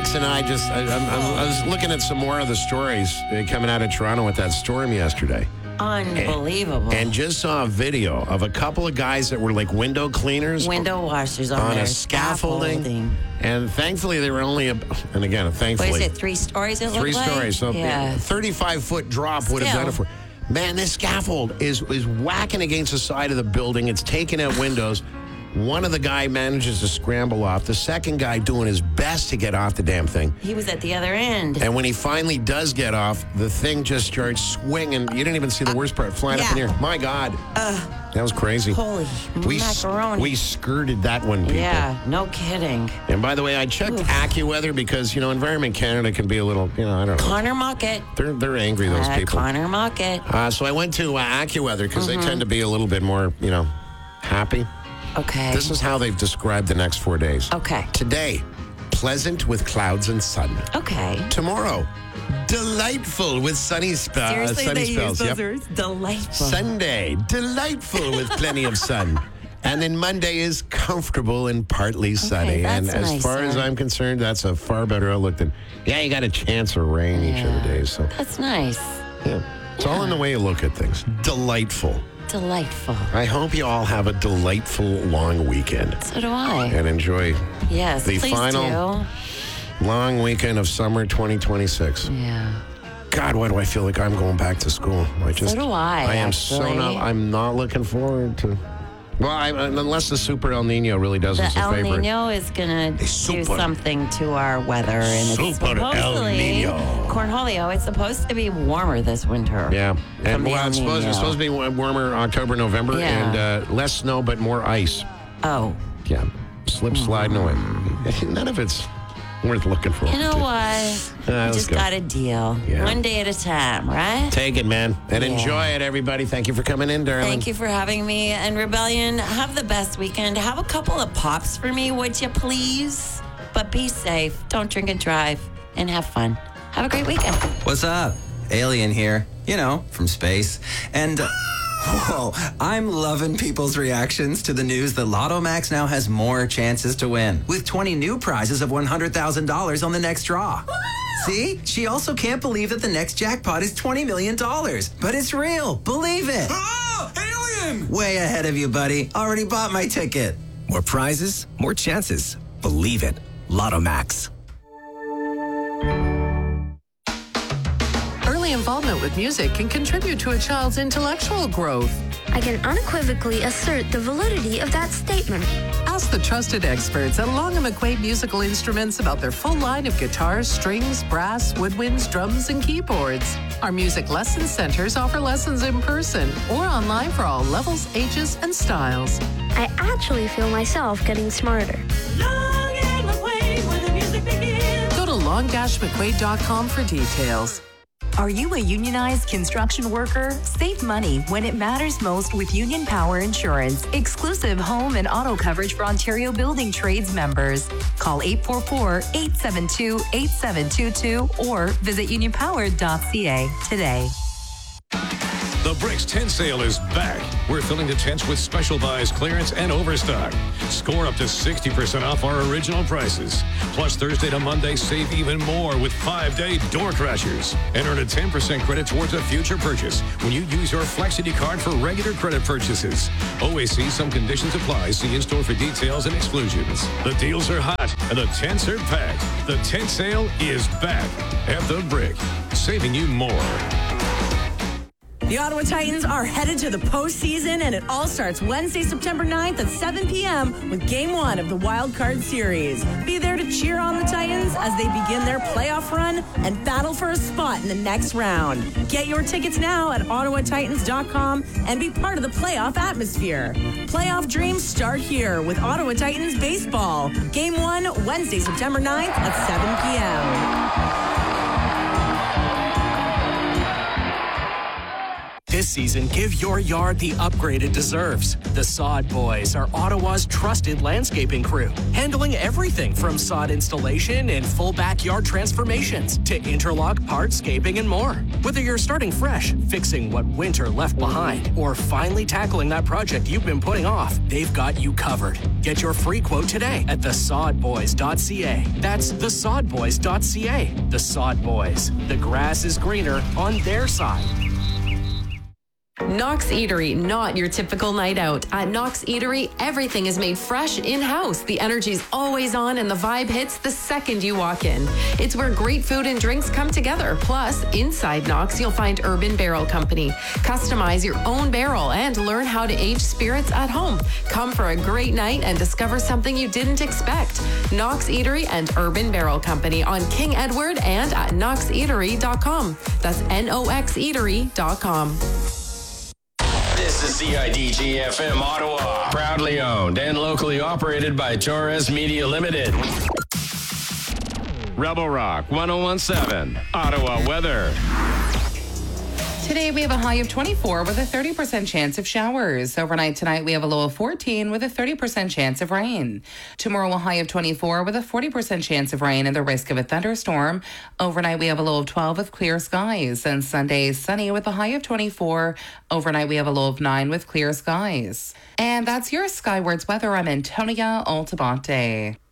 Alex and I I was looking at some more of the stories coming out of Toronto with that storm yesterday. Unbelievable. And just saw a video of a couple of guys that were like window cleaners. Window washers on a scaffolding. And thankfully, they were only, thankfully. What is it, 3 stories it looked like? 3 stories. So yeah. a 35-foot drop would have done it for. Man, this scaffold is whacking against the side of the building. It's taking out windows. One of the guy manages to scramble off. The second guy doing his best to get off the damn thing. He was at the other end. And when he finally does get off, the thing just starts swinging. You didn't even see the worst part flying up in the air. My God. That was crazy. Holy macaroni. We skirted that one, people. Yeah, no kidding. And by the way, I checked AccuWeather because, Environment Canada can be a little, I don't know. Connor Muckett. They're angry, those people. Connor Muckett. So I went to AccuWeather because they tend to be a little bit more, happy. Okay. This is how they've described the next 4 days. Okay. Today, pleasant with clouds and sun. Okay. Tomorrow, delightful with sunny spells. Seriously, they use those words? Delightful. Sunday, delightful with plenty of sun. And then Monday is comfortable and partly sunny. That's and as far as I'm concerned, that's a far better outlook than, you got a chance of rain each of the days. So that's nice. Yeah. It's all in the way you look at things. Delightful. Delightful. I hope you all have a delightful long weekend. So do I. And enjoy the final long weekend of summer 2026. Yeah. God, why do I feel like I'm going back to school? So do I. I am I'm not looking forward to. Well, unless the Super El Nino really does us a favor. The El Nino is going to do something to our weather. And it's supposedly, El Nino. Cornholio, it's supposed to be warmer this winter. Yeah. And it's supposed to be warmer October, November, and less snow, but more ice. Oh. Yeah. Sliding away. None of it's worth looking for. You know what? Just got a deal. Yeah. One day at a time, right? Take it, man. And enjoy it, everybody. Thank you for coming in, darling. Thank you for having me. And Rebellion, have the best weekend. Have a couple of pops for me, would you please? But be safe. Don't drink and drive. And have fun. Have a great weekend. What's up? Alien here. From space. And... Whoa, I'm loving people's reactions to the news that Lotto Max now has more chances to win, with 20 new prizes of $100,000 on the next draw. See? She also can't believe that the next jackpot is $20 million. But it's real. Believe it. Oh, alien! Way ahead of you, buddy. Already bought my ticket. More prizes, more chances. Believe it. Lotto Max. Early involvement with music can contribute to a child's intellectual growth. I can unequivocally assert the validity of that statement. Ask the trusted experts at Long & McQuaid Musical Instruments about their full line of guitars, strings, brass, woodwinds, drums, and keyboards. Our music lesson centers offer lessons in person or online for all levels, ages, and styles. I actually feel myself getting smarter. Long & McQuaid, where the music begins. Go to long-mcquaid.com for details. Are you a unionized construction worker? Save money when it matters most with Union Power Insurance. Exclusive home and auto coverage for Ontario Building Trades members. Call 844-872-8722 or visit unionpower.ca today. The Bricks Tent Sale is back. We're filling the tents with special buys, clearance, and overstock. Score up to 60% off our original prices. Plus, Thursday to Monday, save even more with 5-day door crashers. And earn a 10% credit towards a future purchase when you use your Flexity card for regular credit purchases. Always see some conditions apply. See in-store for details and exclusions. The deals are hot and the tents are packed. The tent sale is back at the Brick, saving you more. The Ottawa Titans are headed to the postseason, and it all starts Wednesday, September 9th at 7 p.m. with Game 1 of the Wild Card Series. Be there to cheer on the Titans as they begin their playoff run and battle for a spot in the next round. Get your tickets now at ottawatitans.com and be part of the playoff atmosphere. Playoff dreams start here with Ottawa Titans baseball. Game 1, Wednesday, September 9th at 7 p.m. This season, give your yard the upgrade it deserves. The Sod Boys are Ottawa's trusted landscaping crew, handling everything from sod installation and full backyard transformations to interlock, hardscaping, and more. Whether you're starting fresh, fixing what winter left behind, or finally tackling that project you've been putting off, they've got you covered. Get your free quote today at thesodboys.ca. That's thesodboys.ca. The Sod Boys. The grass is greener on their side. Knox Eatery, not your typical night out. At Knox Eatery, everything is made fresh in-house. The energy's always on and the vibe hits the second you walk in. It's where great food and drinks come together. Plus, inside Knox, you'll find Urban Barrel Company. Customize your own barrel and learn how to age spirits at home. Come for a great night and discover something you didn't expect. Knox Eatery and Urban Barrel Company on King Edward and at knoxeatery.com. That's NOXeatery.com. This is CIDG FM Ottawa, proudly owned and locally operated by Torres Media Limited. Rebel Rock 1017, Ottawa weather. Today we have a high of 24 with a 30% chance of showers. Overnight tonight we have a low of 14 with a 30% chance of rain. Tomorrow a high of 24 with a 40% chance of rain and the risk of a thunderstorm. Overnight we have a low of 12 with clear skies. And Sunday sunny with a high of 24. Overnight we have a low of 9 with clear skies. And that's your Skywards weather. I'm Antonia Altabonte.